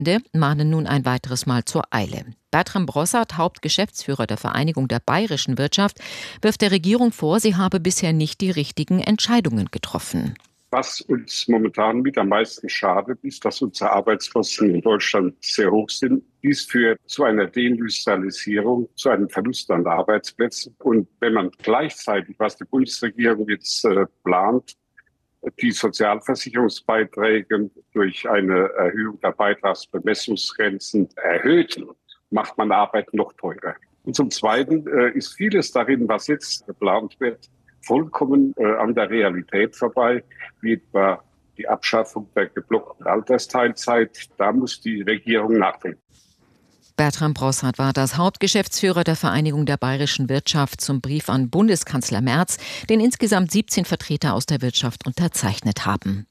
mahnen nun ein weiteres Mal zur Eile. Bertram Brossard, Hauptgeschäftsführer der Vereinigung der bayerischen Wirtschaft, wirft der Regierung vor, sie habe bisher nicht die richtigen Entscheidungen getroffen. Was uns momentan mit am meisten schadet, ist, dass unsere Arbeitskosten in Deutschland sehr hoch sind. Dies führt zu einer Deindustrialisierung, zu einem Verlust an Arbeitsplätzen. Und wenn man gleichzeitig, was die Bundesregierung jetzt plant, die Sozialversicherungsbeiträge durch eine Erhöhung der Beitragsbemessungsgrenzen erhöht, macht man Arbeit noch teurer. Und zum Zweiten ist vieles darin, was jetzt geplant wird, vollkommen an der Realität vorbei, wie etwa die Abschaffung der geblockten Altersteilzeit. Da muss die Regierung nachdenken. Bertram Brossard war das, Hauptgeschäftsführer der Vereinigung der bayerischen Wirtschaft, zum Brief an Bundeskanzler Merz, den insgesamt 17 Vertreter aus der Wirtschaft unterzeichnet haben.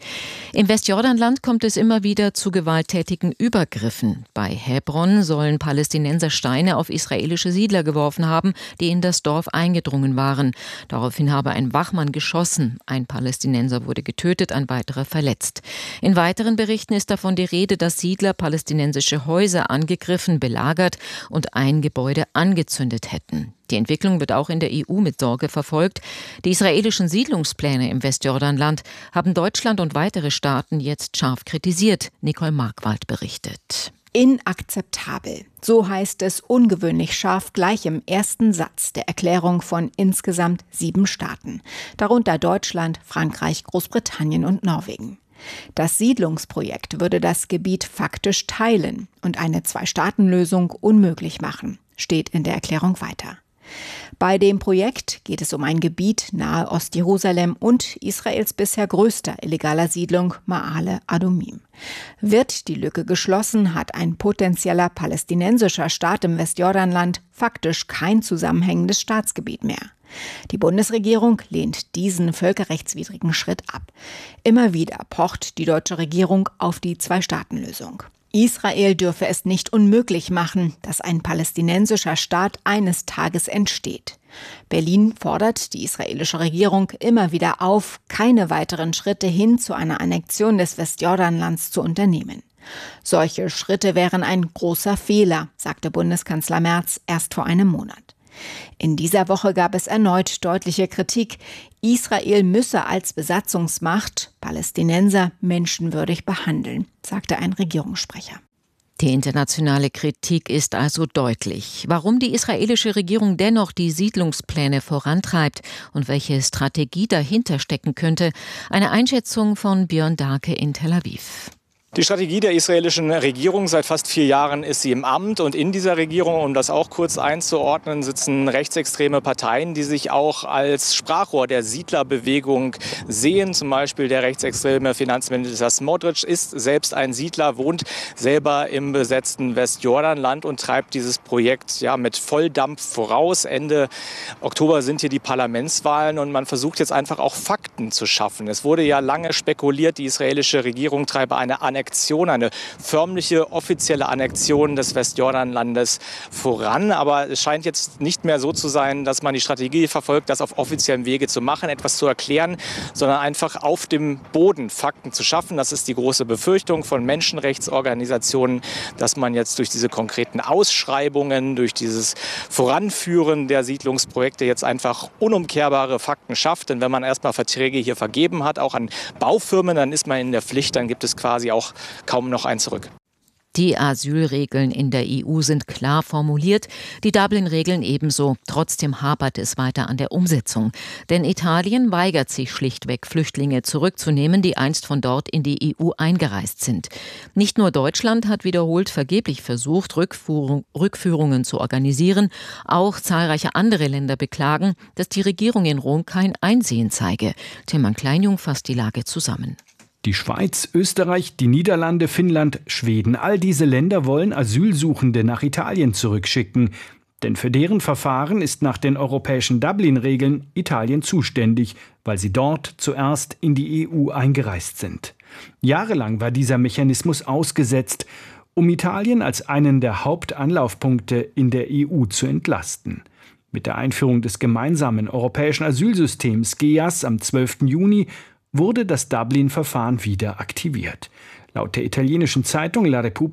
Im Westjordanland kommt es immer wieder zu gewalttätigen Übergriffen. Bei Hebron sollen Palästinenser Steine auf israelische Siedler geworfen haben, die in das Dorf eingedrungen waren. Daraufhin habe ein Wachmann geschossen. Ein Palästinenser wurde getötet, ein weiterer verletzt. In weiteren Berichten ist davon die Rede, dass Siedler palästinensische Häuser angegriffen, belagert und ein Gebäude angezündet hätten. Die Entwicklung wird auch in der EU mit Sorge verfolgt. Die israelischen Siedlungspläne im Westjordanland haben Deutschland und weitere Staaten jetzt scharf kritisiert. Nicole Markwald berichtet. Inakzeptabel. So heißt es ungewöhnlich scharf gleich im ersten Satz der Erklärung von insgesamt 7 Staaten. Darunter Deutschland, Frankreich, Großbritannien und Norwegen. Das Siedlungsprojekt würde das Gebiet faktisch teilen und eine Zwei-Staaten-Lösung unmöglich machen, steht in der Erklärung weiter. Bei dem Projekt geht es um ein Gebiet nahe Ostjerusalem und Israels bisher größter illegaler Siedlung Ma'ale Adumim. Wird die Lücke geschlossen, hat ein potenzieller palästinensischer Staat im Westjordanland faktisch kein zusammenhängendes Staatsgebiet mehr. Die Bundesregierung lehnt diesen völkerrechtswidrigen Schritt ab. Immer wieder pocht die deutsche Regierung auf die Zwei-Staaten-Lösung. Israel dürfe es nicht unmöglich machen, dass ein palästinensischer Staat eines Tages entsteht. Berlin fordert die israelische Regierung immer wieder auf, keine weiteren Schritte hin zu einer Annexion des Westjordanlands zu unternehmen. Solche Schritte wären ein großer Fehler, sagte Bundeskanzler Merz erst vor einem Monat. In dieser Woche gab es erneut deutliche Kritik. Israel müsse als Besatzungsmacht Palästinenser menschenwürdig behandeln, sagte ein Regierungssprecher. Die internationale Kritik ist also deutlich. Warum die israelische Regierung dennoch die Siedlungspläne vorantreibt und welche Strategie dahinter stecken könnte, eine Einschätzung von Björn Dahlke in Tel Aviv. Die Strategie der israelischen Regierung, seit fast 4 Jahren ist sie im Amt, und in dieser Regierung, um das auch kurz einzuordnen, sitzen rechtsextreme Parteien, die sich auch als Sprachrohr der Siedlerbewegung sehen. Zum Beispiel der rechtsextreme Finanzminister Smotrich ist selbst ein Siedler, wohnt selber im besetzten Westjordanland und treibt dieses Projekt mit Volldampf voraus. Ende Oktober sind hier die Parlamentswahlen und man versucht jetzt einfach auch Fakten zu schaffen. Es wurde ja lange spekuliert, die israelische Regierung treibe eine förmliche offizielle Annexion des Westjordanlandes voran. Aber es scheint jetzt nicht mehr so zu sein, dass man die Strategie verfolgt, das auf offiziellem Wege zu machen, etwas zu erklären, sondern einfach auf dem Boden Fakten zu schaffen. Das ist die große Befürchtung von Menschenrechtsorganisationen, dass man jetzt durch diese konkreten Ausschreibungen, durch dieses Voranführen der Siedlungsprojekte jetzt einfach unumkehrbare Fakten schafft. Denn wenn man erstmal Verträge hier vergeben hat, auch an Baufirmen, dann ist man in der Pflicht, dann gibt es quasi auch kaum noch ein Zurück. Die Asylregeln in der EU sind klar formuliert, die Dublin-Regeln ebenso. Trotzdem hapert es weiter an der Umsetzung. Denn Italien weigert sich schlichtweg, Flüchtlinge zurückzunehmen, die einst von dort in die EU eingereist sind. Nicht nur Deutschland hat wiederholt vergeblich versucht, Rückführungen zu organisieren. Auch zahlreiche andere Länder beklagen, dass die Regierung in Rom kein Einsehen zeige. Tilman Kleinjung fasst die Lage zusammen. Die Schweiz, Österreich, die Niederlande, Finnland, Schweden, all diese Länder wollen Asylsuchende nach Italien zurückschicken. Denn für deren Verfahren ist nach den europäischen Dublin-Regeln Italien zuständig, weil sie dort zuerst in die EU eingereist sind. Jahrelang war dieser Mechanismus ausgesetzt, um Italien als einen der Hauptanlaufpunkte in der EU zu entlasten. Mit der Einführung des gemeinsamen europäischen Asylsystems GEAS am 12. Juni wurde das Dublin-Verfahren wieder aktiviert. Laut der italienischen Zeitung La Repubblica